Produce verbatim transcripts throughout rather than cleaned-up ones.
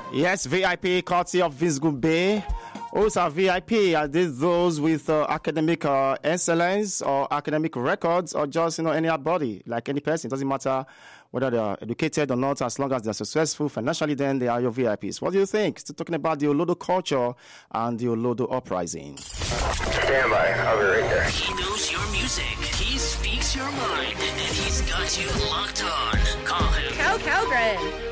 Yes, V I P, courtesy of Visgu Bay. Also, V I P are these those with uh, academic uh, excellence or academic records, or just you know any body, like any person. It doesn't matter whether they are educated or not, as long as they are successful financially. Then they are your V I Ps. What do you think? Still talking about the Olodo culture and the Olodo uprising. Stand by. I'll be right there. He knows your music. He speaks your mind, and he's got you locked on. Call him Cal Calgren.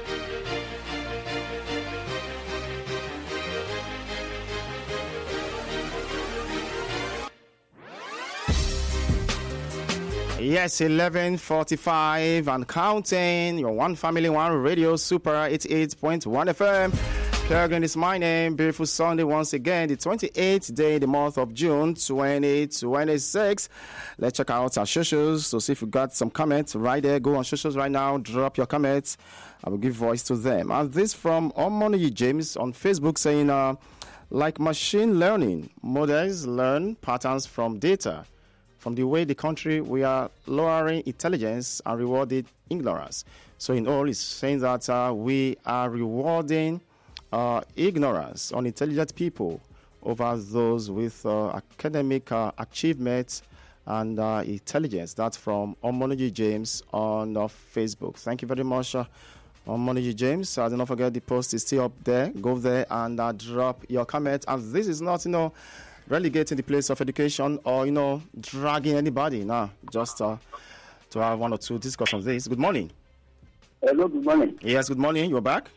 Yes, eleven forty-five and counting. Your One Family, One Radio, Super eighty-eight point one F M. Kerrigan is my name. Beautiful Sunday once again, the twenty-eighth day, the month of June, twenty twenty-six. Let's check out our socials to see if we got some comments right there. Go on socials right now, drop your comments. I will give voice to them. And this from Omoni James on Facebook saying, uh, like machine learning, models learn patterns from data. From the way the country, we are lowering intelligence and rewarding ignorance. So in all, it's saying that uh, we are rewarding uh, ignorance, unintelligent people over those with uh, academic uh, achievements and uh, intelligence. That's from Omonoji James on uh, Facebook. Thank you very much, uh, Omonoji James. Uh, do not forget the post is still up there. Go there and uh, drop your comment. And this is not, you know, relegating the place of education or, you know, dragging anybody. Now, just uh, to have one or two discuss on this. Good morning. Hello, good morning. Yes, good morning. You're back?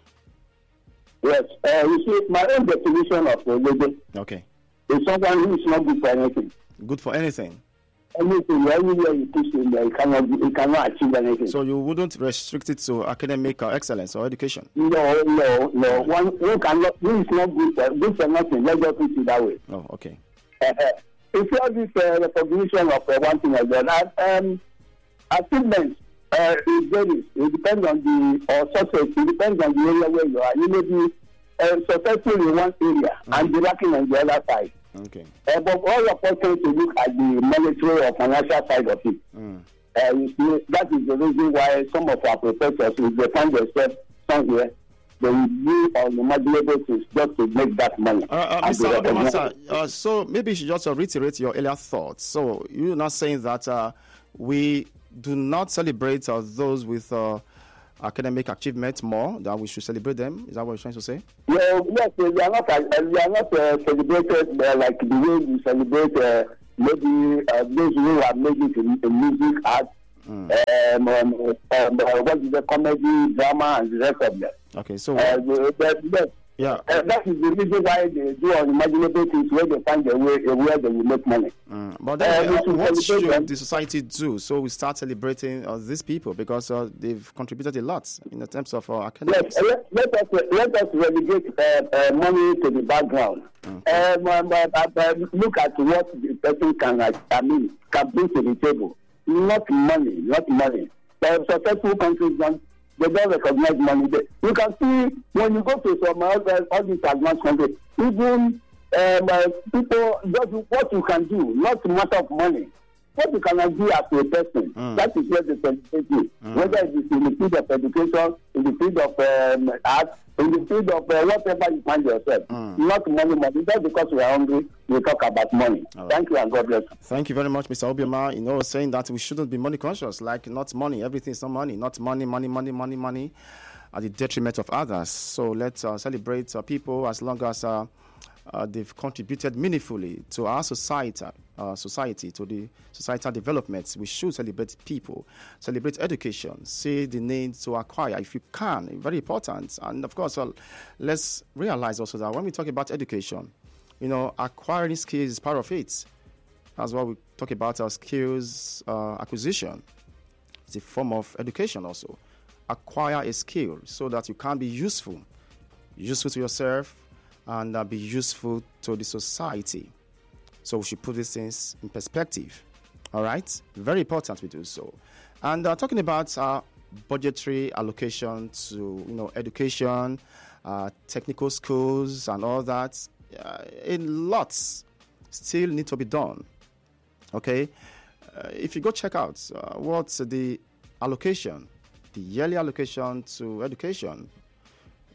Yes. Uh, you see, my own definition of Olodo Okay. is someone who is not good for anything. Good for anything. Anything, anywhere you push him there, he cannot, he cannot achieve anything. So you wouldn't restrict it to academic uh, excellence or education? No, no, no. One who cannot, who is not good for, good for nothing. Let's just put it that way. Oh, okay. Uh, if you have this uh, recognition of uh, one thing like that, um, achievements, uh, it varies. It depends on the, or success, it depends on the area where you are. You may be uh, successful in one area mm-hmm. and be lacking on the other side. Okay. Uh, but all of us tend to look at the monetary or financial side of it. Mm. Uh, you see, that is the reason why some of our professors, if they find themselves somewhere, they will do unimaginable things just to make that money. Uh, uh, Mister Obamasa, uh, so maybe you should just uh, reiterate your earlier thoughts. So you're not saying that uh, we do not celebrate uh, those with uh, academic achievement more, that we should celebrate them? Is that what you're trying to say? Well, yes, we are not, uh, we are not uh, celebrated uh, like the way we celebrate uh, maybe uh, those who are maybe in, in music, art, mm. um, um, um, uh, what is the comedy, drama, and the rest of them. Okay, so uh, the, the, the, yeah, uh, that is the reason why they do unimaginable things where they find a way where they will make money. Mm. But then, uh, uh, what should them. the society do so we start celebrating uh, these people, because uh, they've contributed a lot in terms of uh, academics? Yes, let, let us let us relegate uh, uh, money to the background. Mm. Um, um, uh, uh, look at what the person can, uh, I mean, can bring to the table. Not money, not money. The successful countries don't. They don't recognize money. They, you can see when you go to some other, all these advanced countries, even um, uh, people, just what you can do, not a matter of money. What you can do as a person, mm. that is where the celebrate you. Mm. Whether it is in the field of education, in the field of um, art, in the field of uh, whatever you find yourself. Mm. Not money, money. Just because we are hungry, we talk about money. Right. Thank you and God bless you. Thank you very much, Mister Obioma. You know, saying that we shouldn't be money conscious, like not money. Everything is not money. Not money, money, money, money, money, at the detriment of others. So let's uh, celebrate uh, people as long as uh, uh, they've contributed meaningfully to our society, uh, society, to the societal developments. We should celebrate people, celebrate education, see the need to acquire if you can. Very important. And of course, uh, let's realize also that when we talk about education, you know, acquiring skills is part of it. That's why we talk about our skills uh, acquisition. It's a form of education also. Acquire a skill so that you can be useful, useful to yourself, and uh, be useful to the society. So we should put these things in perspective. All right? Very important we do so. And uh, talking about uh, budgetary allocation to, you know, education, uh, technical schools and all that, uh, a lot still need to be done. Okay? Uh, if you go check out uh, what's the allocation, the yearly allocation to education,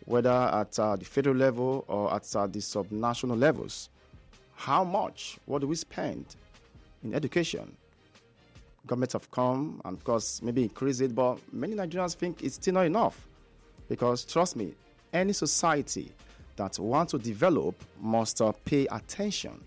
whether at uh, the federal level or at uh, the subnational levels. How much? What do we spend in education? Governments have come and, of course, maybe increase it, but many Nigerians think it's still not enough. Because, trust me, any society that wants to develop must uh, pay attention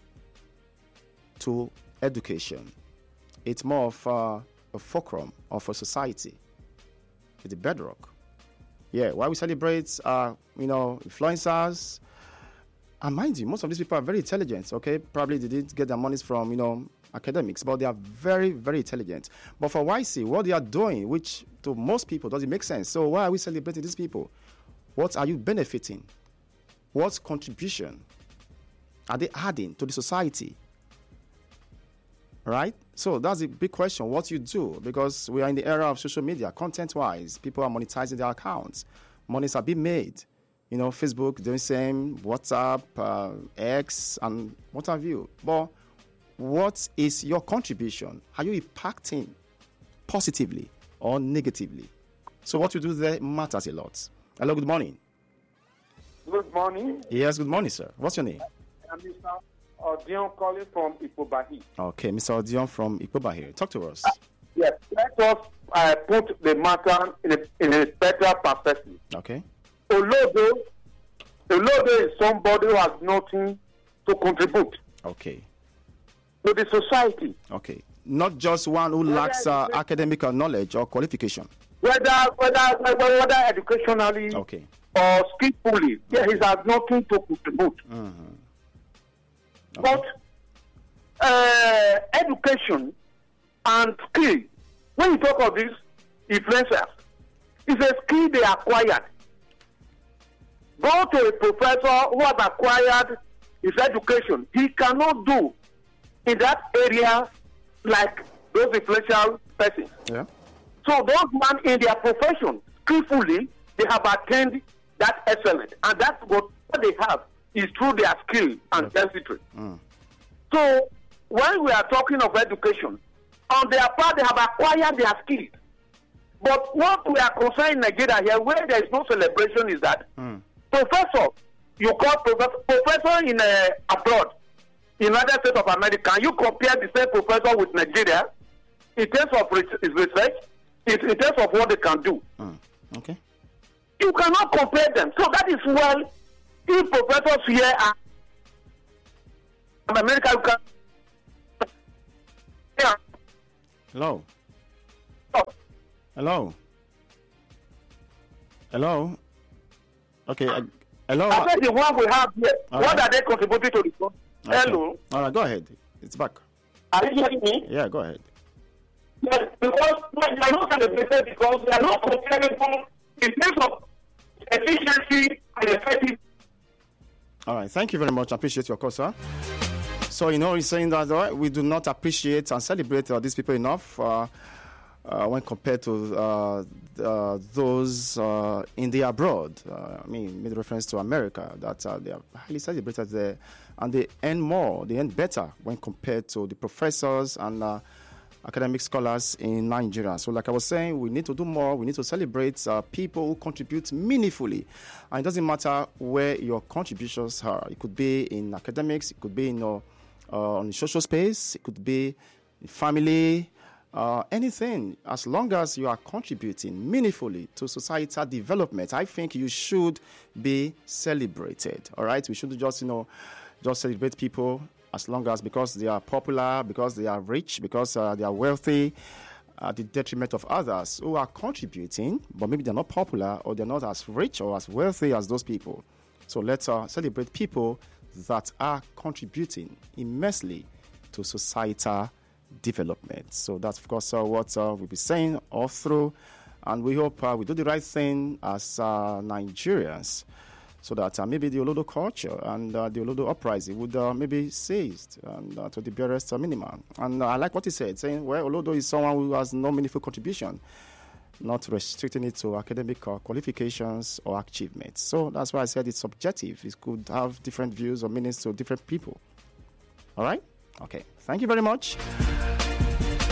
to education. It's more of uh, a fulcrum of a society. It's the bedrock. Yeah, why we celebrate, uh, you know, influencers. And mind you, most of these people are very intelligent, okay? Probably they didn't get their monies from, you know, academics, but they are very, very intelligent. But for Y C, what they are doing, which to most people doesn't make sense. So why are we celebrating these people? What are you benefiting? What contribution are they adding to the society? Right? So that's a big question, what you do, because we are in the era of social media, content-wise. People are monetizing their accounts. Monies are being made. You know, Facebook doing the same, WhatsApp, uh, X, and what have you. But what is your contribution? Are you impacting positively or negatively? So what you do there matters a lot. Hello, good morning. Good morning. Yes, good morning, sir. What's your name? I'm Mister Odion calling from Ikpobahi. Okay, Mister Odion from Ikpobahi. Talk to us. Uh, yes, let us uh, put the matter in a, in a better perspective. Okay. Olodo, Olodo is somebody who has nothing to contribute. Okay. To the society. Okay. Not just one who lacks uh, academic knowledge or qualification. Whether whether whether educationally okay. or skillfully, yeah, he has nothing to contribute. Mm-hmm. Okay. But uh, education and skill, when you talk of these influencers, it's a skill they acquired. Go to a professor who has acquired his education, he cannot do in that area like those influential persons. Yeah. So those men in their profession, skillfully, they have attained that excellence. And that's what, what they have is through their skill and density. Mm. So when we are talking of education, on their part they have acquired their skills. But what we are concerned in Nigeria here, where there is no celebration, is that Mm. professor, you call professor, professor in uh, abroad, United States of America, you compare the same professor with Nigeria in terms of his research, in terms of what they can do. Mm. Okay. You cannot compare them. So that is well, if professors here are in America, you can. Yeah. Hello. Oh. Hello. Hello. Okay. I, hello. I said the one we have here. All what right. are they contributing to the country? Okay. Hello. All right. Go ahead. It's back. Are you hearing me? Yeah. Go ahead. Yes, because they are not celebrated because they are not comparable in terms of efficiency and effective. All right. Thank you very much. I appreciate your call, sir. So, you know, he's saying that uh, we do not appreciate and celebrate uh, these people enough uh, uh, when compared to uh, uh, those uh, in the abroad. Uh, I mean, made reference to America, that uh, they are highly celebrated there and they earn more, they earn better when compared to the professors and uh, academic scholars in Nigeria. So like I was saying, we need to do more. We need to celebrate uh, people who contribute meaningfully. And it doesn't matter where your contributions are. It could be in academics. It could be in, uh, uh, on the social space. It could be in family. Uh, anything. As long as you are contributing meaningfully to societal development, I think you should be celebrated. All right? We shouldn't just, you know, just celebrate people as long as because they are popular, because they are rich, because uh, they are wealthy, at the detriment of others who are contributing, but maybe they're not popular or they're not as rich or as wealthy as those people. So let's uh, celebrate people that are contributing immensely to societal development. So that's, of course, uh, what uh, we'll be saying all through. And we hope uh, we do the right thing as uh, Nigerians, so that uh, maybe the Olodo culture and uh, the Olodo uprising would uh, maybe ceased and, uh, to the barest uh, minimum. And uh, I like what he said, saying, well, Olodo is someone who has no meaningful contribution, not restricting it to academic uh, qualifications or achievements. So that's why I said it's subjective. It could have different views or meanings to different people. All right? Okay. Thank you very much.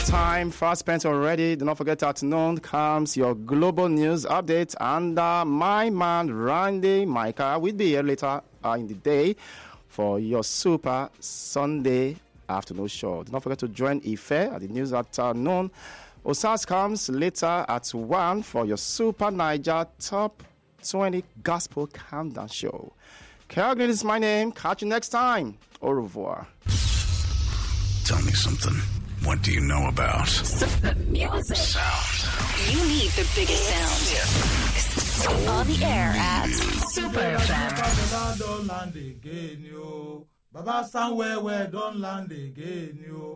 time fast spent already. Do not forget at noon comes your global news update, and uh, my man Randy Micah will be here later uh, in the day for your Super Sunday afternoon show. Do not forget to join Ife at the news at uh, noon. Osas comes later at one for your Super Niger Top twenty Gospel Countdown Show. Kerrigan is my name. Catch you next time. Au revoir. Tell me something. What do you know about Music. sound? You need the biggest sound. On the air at Super F M. Don't land again, yo. Baba Stand where where don't land again, yo.